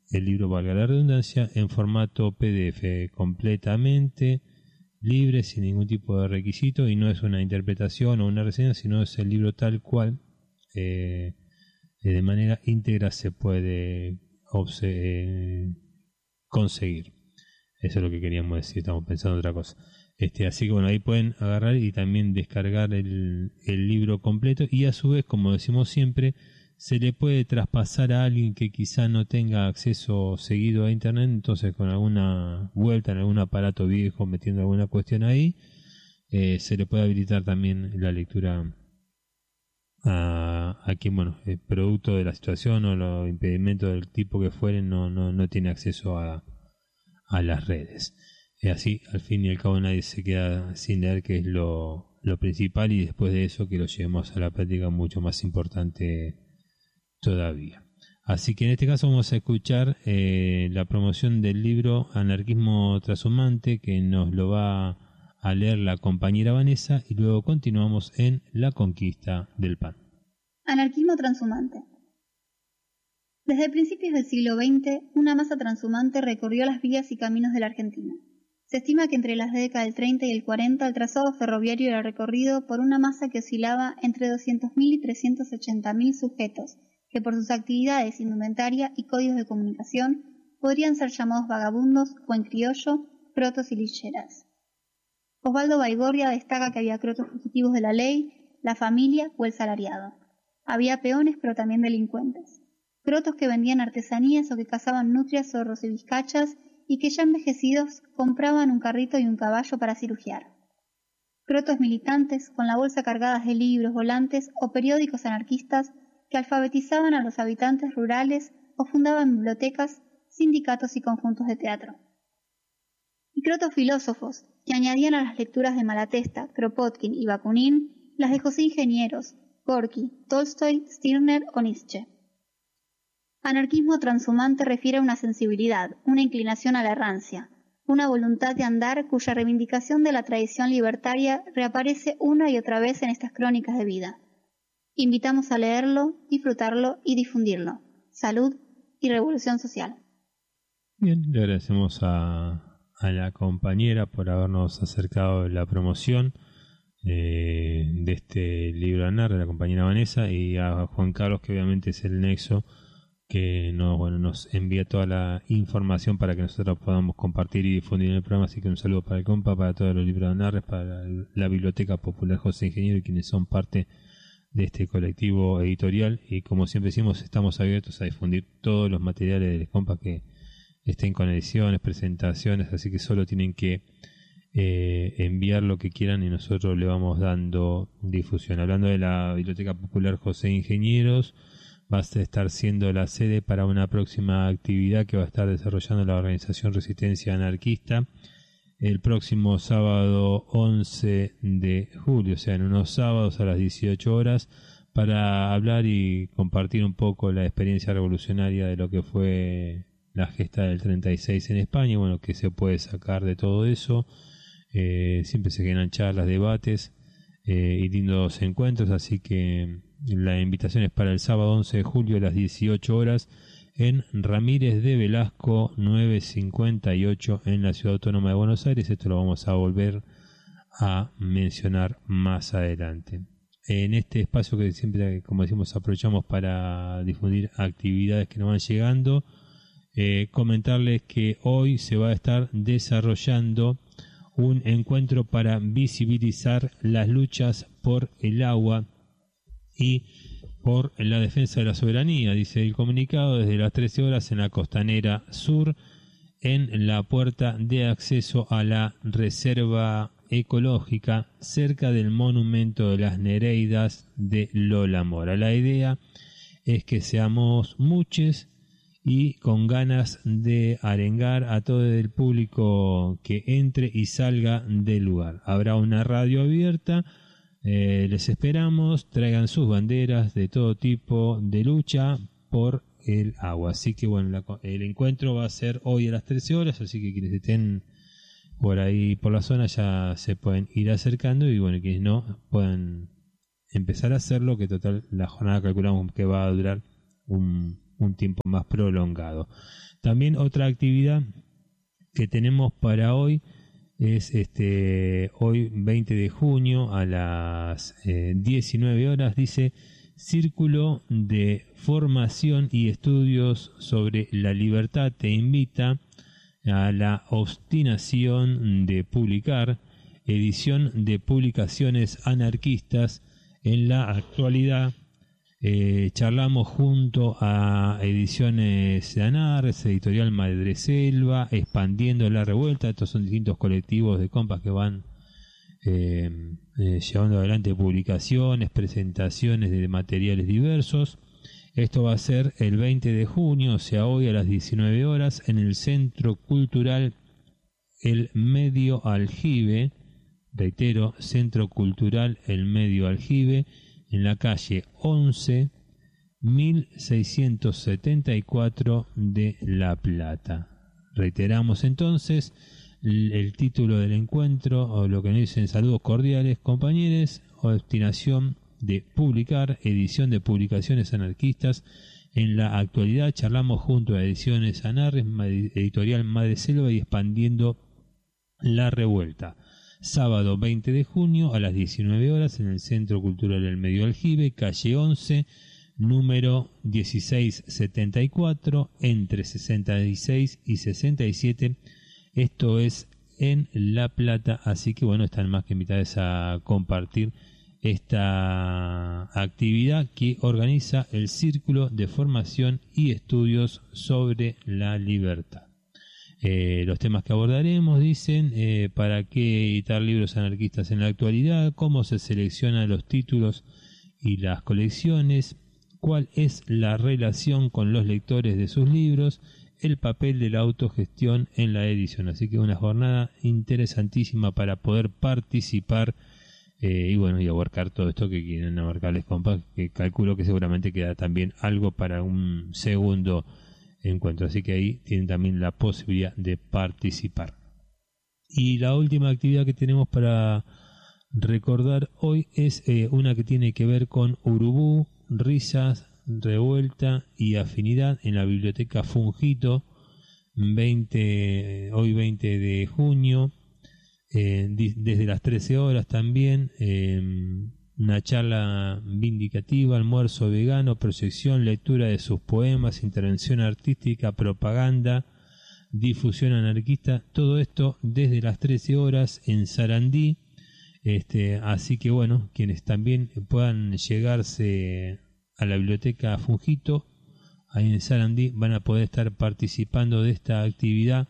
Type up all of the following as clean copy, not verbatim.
el libro, valga la redundancia, en formato PDF, completamente libre, sin ningún tipo de requisito, y no es una interpretación o una reseña, sino es el libro tal cual, de manera íntegra se puede conseguir. Eso es lo que queríamos decir, estamos pensando otra cosa. Así que bueno, ahí pueden agarrar y también descargar el libro completo, y a su vez, como decimos siempre, se le puede traspasar a alguien que quizá no tenga acceso seguido a internet, entonces con alguna vuelta en algún aparato viejo, metiendo alguna cuestión ahí, se le puede habilitar también la lectura a quien, bueno, producto de la situación o los impedimentos del tipo que fueren, no tiene acceso a las redes. Así, al fin y al cabo, nadie se queda sin leer, que es lo principal, y después de eso que lo llevemos a la práctica, mucho más importante todavía. Así que en este caso vamos a escuchar la promoción del libro Anarquismo Trashumante, que nos lo va a leer la compañera Vanessa, y luego continuamos en La Conquista del Pan. Anarquismo transhumante. Desde principios del siglo XX, una masa transhumante recorrió las vías y caminos de la Argentina. Se estima que entre las décadas del 30 y el 40 el trazado ferroviario era recorrido por una masa que oscilaba entre 200.000 y 380.000 sujetos, que por sus actividades, indumentaria y códigos de comunicación podrían ser llamados vagabundos o, en criollo, crotos y lilleras. Osvaldo Baigorria destaca que había crotos fugitivos de la ley, la familia o el salariado. Había peones, pero también delincuentes. Crotos que vendían artesanías o que cazaban nutrias, zorros y vizcachas, y que ya envejecidos compraban un carrito y un caballo para cirugiar. Crotos militantes, con la bolsa cargadas de libros, volantes o periódicos anarquistas, que alfabetizaban a los habitantes rurales o fundaban bibliotecas, sindicatos y conjuntos de teatro. Y crotos filósofos, que añadían a las lecturas de Malatesta, Kropotkin y Bakunin las de José Ingenieros, Gorky, Tolstoy, Stirner o Nietzsche. Anarquismo transhumante refiere a una sensibilidad, una inclinación a la errancia, una voluntad de andar cuya reivindicación de la tradición libertaria reaparece una y otra vez en estas crónicas de vida. Invitamos a leerlo, disfrutarlo y difundirlo. Salud y revolución social. Bien, le agradecemos a la compañera por habernos acercado a la promoción de este libro ANAR, de la compañera Vanessa, y a Juan Carlos, que obviamente es el nexo que nos envía toda la información para que nosotros podamos compartir y difundir en el programa. Así que un saludo para el compa, para todos los libros de ANAR, para la Biblioteca Popular José Ingeniero, y quienes son parte de este colectivo editorial. Y como siempre decimos, estamos abiertos a difundir todos los materiales del compa que estén con ediciones, presentaciones, así que solo tienen que enviar lo que quieran y nosotros le vamos dando difusión. Hablando de la Biblioteca Popular José Ingenieros, va a estar siendo la sede para una próxima actividad que va a estar desarrollando la organización Resistencia Anarquista el próximo sábado 11 de julio, o sea, en unos sábados a las 18 horas, para hablar y compartir un poco la experiencia revolucionaria de lo que fue la gesta del 36 en España, bueno, que se puede sacar de todo eso. Siempre se generan charlas, debates y lindos encuentros, así que la invitación es para el sábado 11 de julio a las 18 horas en Ramírez de Velasco 958 en la Ciudad Autónoma de Buenos Aires. Esto lo vamos a volver a mencionar más adelante. En este espacio que siempre, como decimos, aprovechamos para difundir actividades que nos van llegando, comentarles que hoy se va a estar desarrollando un encuentro para visibilizar las luchas por el agua y por la defensa de la soberanía, dice el comunicado, desde las 13 horas en la Costanera Sur, en la puerta de acceso a la reserva ecológica, cerca del monumento de las Nereidas de Lola Mora. La idea es que seamos muchos y con ganas de arengar a todo el público que entre y salga del lugar. Habrá una radio abierta, les esperamos, traigan sus banderas de todo tipo de lucha por el agua. Así que bueno, el encuentro va a ser hoy a las 13 horas, así que quienes estén por ahí por la zona ya se pueden ir acercando, y bueno, quienes no puedan empezar a hacerlo, que total la jornada calculamos que va a durar un tiempo más prolongado. También otra actividad que tenemos para hoy es hoy 20 de junio a las 19 horas, dice Círculo de Formación y Estudios sobre la Libertad te invita a la obstinación de publicar, edición de publicaciones anarquistas en la actualidad. Charlamos junto a Ediciones Anars, Editorial Madreselva, Expandiendo la Revuelta. Estos son distintos colectivos de compas que van llevando adelante publicaciones, presentaciones de materiales diversos. Esto va a ser el 20 de junio, o sea hoy a las 19 horas, en el Centro Cultural El Medio Aljibe. Reitero, Centro Cultural El Medio Aljibe, en la calle 11, 1674 de La Plata. Reiteramos entonces el título del encuentro, o lo que nos dicen: saludos cordiales, compañeros, obstinación de publicar, edición de publicaciones anarquistas en la actualidad. Charlamos junto a Ediciones Anars, Editorial Madreselva y Expandiendo la Revuelta. Sábado 20 de junio a las 19 horas en el Centro Cultural del Medio Aljibe, calle 11, número 1674, entre 66 y 67. Esto es en La Plata, así que bueno, están más que invitados a compartir esta actividad que organiza el Círculo de Formación y Estudios sobre la Libertad. Los temas que abordaremos, dicen, para qué editar libros anarquistas en la actualidad, cómo se seleccionan los títulos y las colecciones, cuál es la relación con los lectores de sus libros, el papel de la autogestión en la edición. Así que una jornada interesantísima para poder participar y bueno, y abarcar todo esto que quieren abarcarles, compas, que calculo que seguramente queda también algo para un segundo encuentro, así que ahí tienen también la posibilidad de participar. Y la última actividad que tenemos para recordar hoy es una que tiene que ver con Urubú, risas, revuelta y afinidad en la biblioteca Fungito, hoy 20 de junio, desde las 13 horas también. Una charla vindicativa, almuerzo vegano, proyección, lectura de sus poemas, intervención artística, propaganda, difusión anarquista, todo esto desde las 13 horas en Sarandí. Así que bueno, quienes también puedan llegarse a la biblioteca Fungito, ahí en Sarandí, van a poder estar participando de esta actividad,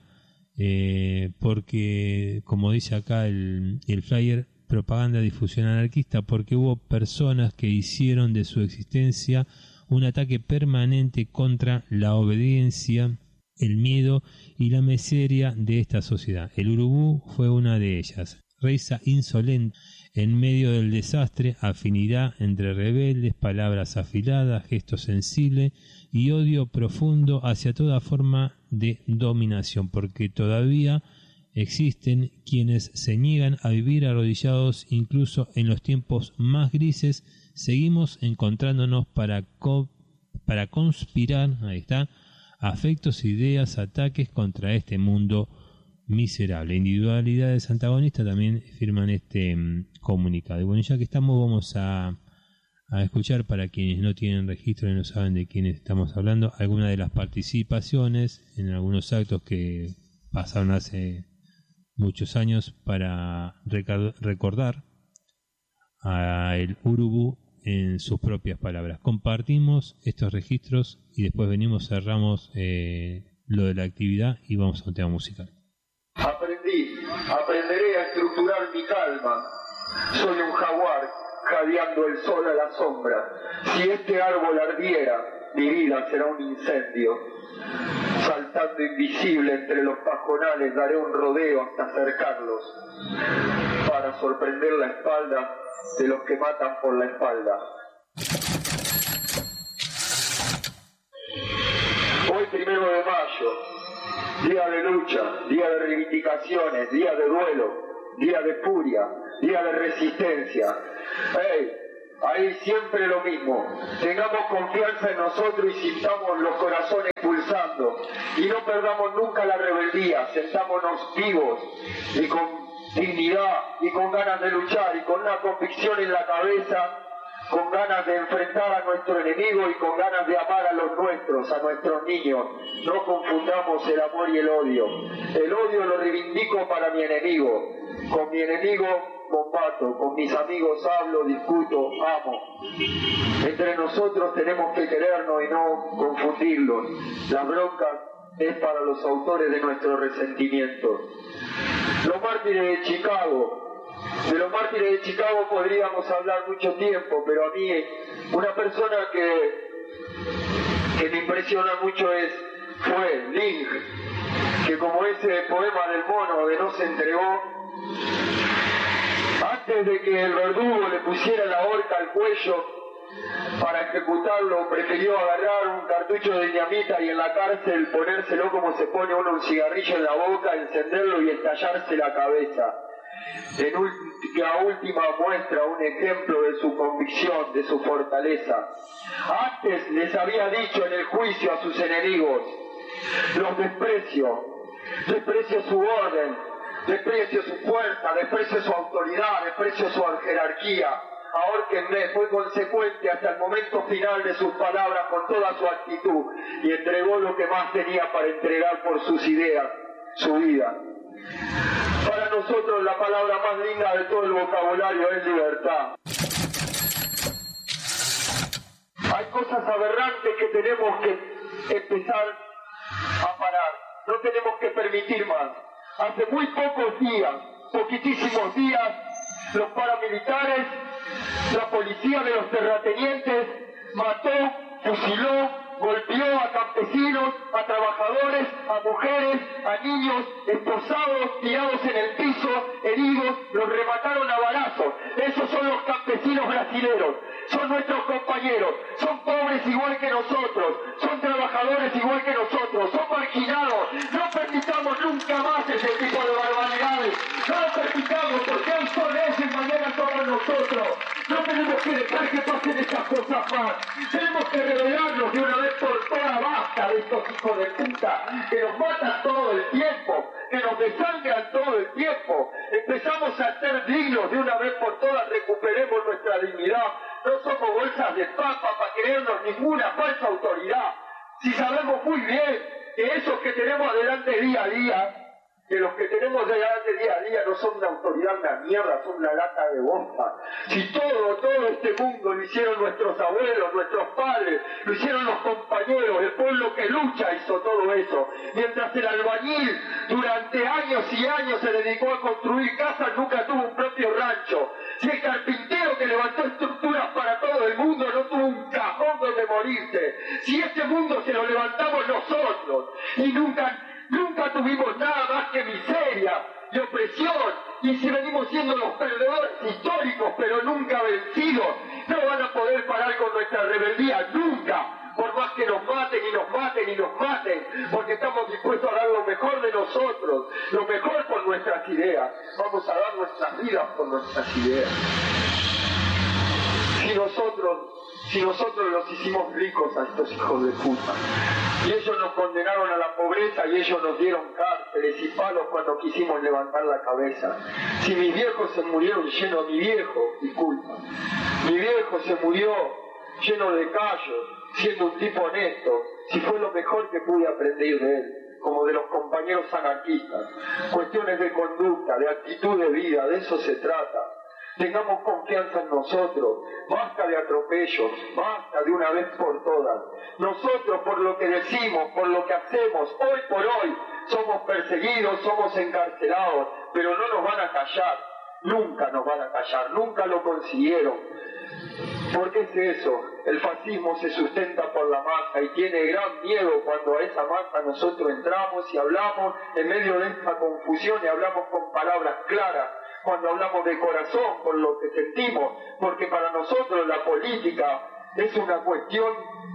porque como dice acá el flyer, propaganda, difusión anarquista, porque hubo personas que hicieron de su existencia un ataque permanente contra la obediencia, el miedo y la miseria de esta sociedad. El Urubú fue una de ellas. Risa insolente en medio del desastre, afinidad entre rebeldes, palabras afiladas, gestos sensibles y odio profundo hacia toda forma de dominación, porque todavía existen quienes se niegan a vivir arrodillados. Incluso en los tiempos más grises seguimos encontrándonos para conspirar, ahí está, afectos, ideas, ataques contra este mundo miserable. Individualidades antagonistas también firman este comunicado. Y bueno, ya que estamos, vamos a escuchar, para quienes no tienen registro y no saben de quiénes estamos hablando, algunas de las participaciones en algunos actos que pasaron hace muchos años para recordar a el Urubú en sus propias palabras. Compartimos estos registros y después venimos, cerramos lo de la actividad y vamos a un tema musical. Aprenderé a estructurar mi calma. Soy un jaguar jadeando el sol a la sombra. Si este árbol ardiera, mi vida será un incendio. Saltando invisible entre los pajonales, daré un rodeo hasta acercarlos, para sorprender la espalda de los que matan por la espalda. Hoy 1 de mayo, día de lucha, día de reivindicaciones, día de duelo, día de furia, día de resistencia. ¡Hey! ahí siempre lo mismo. Tengamos confianza en nosotros y sintamos los corazones pulsando. Y no perdamos nunca la rebeldía, sentámonos vivos y con dignidad y con ganas de luchar y con una convicción en la cabeza, con ganas de enfrentar a nuestro enemigo y con ganas de amar a los nuestros, a nuestros niños. No confundamos el amor y el odio. El odio lo reivindico para mi enemigo. Con mi enemigo combato, con mis amigos hablo, discuto, amo. Entre nosotros tenemos que querernos y no confundirlos. La bronca es para los autores de nuestro resentimiento. Los mártires de Chicago. De los mártires de Chicago podríamos hablar mucho tiempo, pero a mí una persona que me impresiona mucho fue Ling, que como ese poema del mono de No se entregó, antes de que el verdugo le pusiera la horca al cuello para ejecutarlo, prefirió agarrar un cartucho de dinamita y en la cárcel ponérselo como se pone uno un cigarrillo en la boca, encenderlo y estallarse la cabeza. En la última muestra un ejemplo de su convicción, de su fortaleza. Antes les había dicho en el juicio a sus enemigos: los desprecio su orden, desprecio su fuerza, desprecio su autoridad, desprecio su jerarquía. Ahórquenme. Fue consecuente hasta el momento final de sus palabras con toda su actitud y entregó lo que más tenía para entregar por sus ideas, su vida. Para nosotros la palabra más linda de todo el vocabulario es libertad. Hay cosas aberrantes que tenemos que empezar a parar. No tenemos que permitir más. Hace muy pocos días, poquitísimos días, los paramilitares, la policía de los terratenientes mató, fusiló, golpeó a campesinos, a trabajadores, a mujeres, a niños, esposados, tirados en el piso, heridos, los remataron a balazos. Esos son los campesinos brasileños, son nuestros compañeros, son pobres igual que nosotros, son trabajadores igual que nosotros, son marginados. No permitamos nunca más ese tipo de barbaridades, no lo permitamos, porque hoy son ellos y mañana somos nosotros. No tenemos que dejar que pasen estas cosas más, tenemos que rebelarnos de una vez por todas. Basta de estos hijos de puta que nos matan todo el tiempo, que nos desangran todo el tiempo. Empezamos a ser dignos de una vez por todas, recuperemos nuestra dignidad. No somos bolsas de papa para creernos ninguna falsa autoridad. Si sabemos muy bien que esos que tenemos adelante día a día, que los que tenemos delante día a día no son una autoridad, una mierda, son una lata de bosta. Si todo este mundo lo hicieron nuestros abuelos, nuestros padres, lo hicieron los compañeros, el pueblo que lucha hizo todo eso. Mientras el albañil durante años y años se dedicó a construir casas, nunca tuvo un propio rancho. Si el carpintero que levantó estructuras para todo el mundo no tuvo un cajón donde morirse. Si este mundo se lo levantamos nosotros y nunca tuvimos nada más que miseria y opresión, y si venimos siendo los perdedores históricos pero nunca vencidos, no van a poder parar con nuestra rebeldía nunca, por más que nos maten y nos maten y nos maten, porque estamos dispuestos a dar lo mejor de nosotros, lo mejor por nuestras ideas. Vamos a dar nuestras vidas por nuestras ideas. Si nosotros los hicimos ricos a estos hijos de puta, y ellos nos condenaron a la pobreza y ellos nos dieron cárceles y palos cuando quisimos levantar la cabeza. Si mis viejos se murieron llenos, mi viejo se murió lleno de callos, siendo un tipo honesto, si fue lo mejor que pude aprender de él, como de los compañeros anarquistas. Cuestiones de conducta, de actitud de vida, de eso se trata. Tengamos confianza en nosotros, basta de atropellos, basta de una vez por todas. Nosotros, por lo que decimos, por lo que hacemos, hoy por hoy, somos perseguidos, somos encarcelados, pero no nos van a callar, nunca nos van a callar, nunca lo consiguieron. ¿Por qué es eso? El fascismo se sustenta por la masa y tiene gran miedo cuando a esa masa nosotros entramos y hablamos en medio de esta confusión y hablamos con palabras claras. Cuando hablamos de corazón, por lo que sentimos, porque para nosotros la política es una cuestión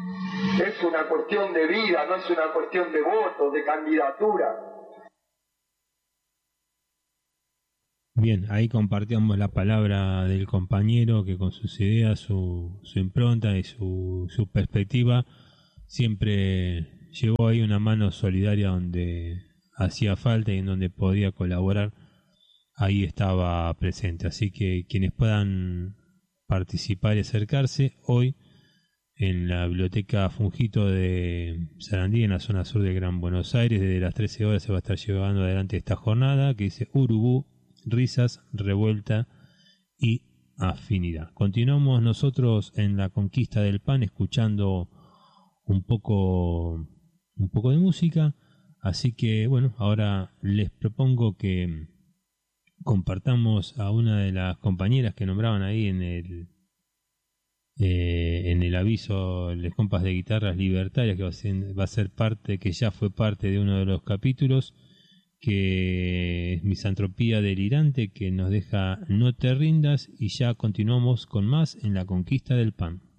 de vida, no es una cuestión de voto, de candidatura. Bien, ahí compartíamos la palabra del compañero que con sus ideas, su impronta y su perspectiva siempre llevó ahí una mano solidaria donde hacía falta y en donde podía colaborar, ahí estaba presente. Así que quienes puedan participar y acercarse, hoy en la Biblioteca Fungito de Sarandí, en la zona sur de Gran Buenos Aires, desde las 13 horas se va a estar llevando adelante esta jornada que dice Urubú, risas, revuelta y afinidad. Continuamos nosotros en la conquista del pan escuchando un poco de música, así que bueno, ahora les propongo que compartamos a una de las compañeras que nombraban ahí en el aviso, les compas de guitarras libertarias, que va a ser parte, que ya fue parte de uno de los capítulos, que es Misantropía Delirante, que nos deja No te rindas, y ya continuamos con más en la conquista del pan.